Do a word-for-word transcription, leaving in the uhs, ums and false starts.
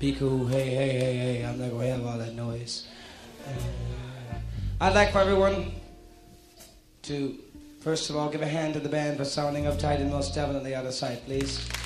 Be cool. Hey, hey, hey, hey. I'm not going to have all that noise. Uh, I'd like for everyone to, first of all, give a hand to the band for sounding uptight and most Devon on the other side, please.